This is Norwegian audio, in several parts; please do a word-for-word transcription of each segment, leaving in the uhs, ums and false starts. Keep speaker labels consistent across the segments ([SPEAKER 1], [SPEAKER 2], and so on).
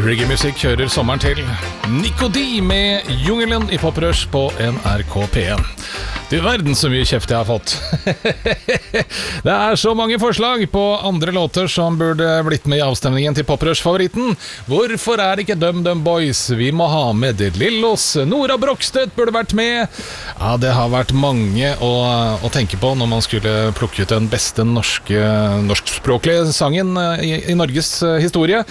[SPEAKER 1] Reggae-musikk hører sommeren til. Nico D med Jungelen i Poprush på N R K P en. Du verden så mye kjeft jeg har fått. Det er så mange forslag på andre låter som burde blitt med i avstemningen til Poprush-favoritten. Hvorfor er det ikke Dum Dum Boys? Vi må ha med De Lillos. Nora Brogstøt burde vært med. Ja, det har vært mange å, å tenke på når man skulle plukke ut den beste norske, norskspråklige sangen i, i Norges historie.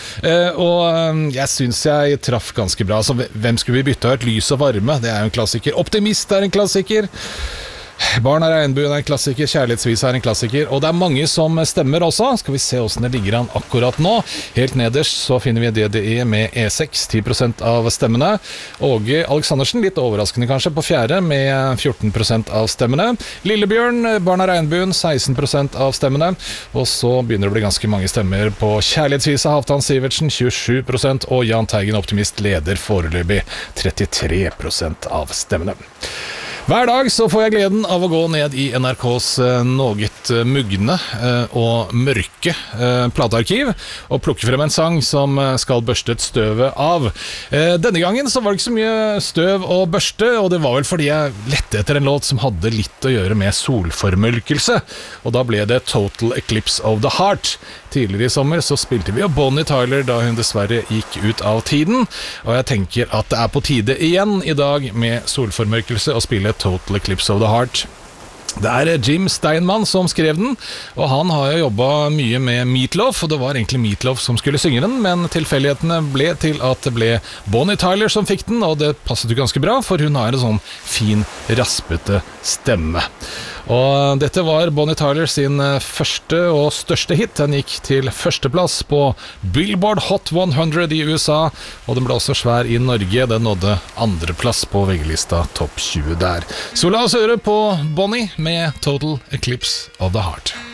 [SPEAKER 1] Og jeg synes jeg traff ganske bra. Så hvem skulle vi bytte ut? Lys og varme, det er jo en klassiker. Optimist er en klassiker. Barn av regnbuen er en klassiker, Kjærlighetsvis er en klassiker, og det er mange som stemmer også. Skal vi se hvordan det ligger an akkurat nå. Helt nederst så finner vi D D E med E seks, ti prosent av stemmene. Åge Aleksandersen, litt overraskende kanskje, på fjerde med fjorten prosent av stemmene. Lillebjørn, Barn av regnbuen, seksten prosent av stemmene. Og så begynner det å bli ganske mange stemmer på Kjærlighetsvis av Halvdan Sivertsen, tjuesju prosent, og Jahn Teigen Optimist leder foreløpig trettitre prosent av stemmene. Hver dag så får jeg gleden av å gå ned i N R K's noget mugne og mørke platearkiv og plukke frem en sang som skal børste et støvet av. Denne gangen så var det ikke så mye støv å børste, og det var vel fordi jeg lette etter en låt som hadde litt å gjøre med solformørkelse, og da ble det Total Eclipse of the Heart. Tidligere i sommer så spilte vi jo Bonnie Tyler da hun dessverre gikk ut av tiden, og jeg tenker at det er på tide igjen i dag med solformørkelse å spille Total Eclipse of the Heart. Det er Jim Steinman som skrev den, og han har jo jobbet mye med Meatloaf, og det var egentlig Meatloaf som skulle synge den, men tilfeldighetene ble til at det ble Bonnie Tyler som fikk den, og det passet jo ganske bra, for hun har en sånn fin, raspete stemme. Og dette var Bonnie Tyler sin første og største hit. Den gikk til førsteplass på Billboard Hot hundre i U S A, og den ble også svær i Norge. Den nådde andreplass på V G-lista topp tjue der. Så la oss høre på Bonnie med Total Eclipse of the Heart.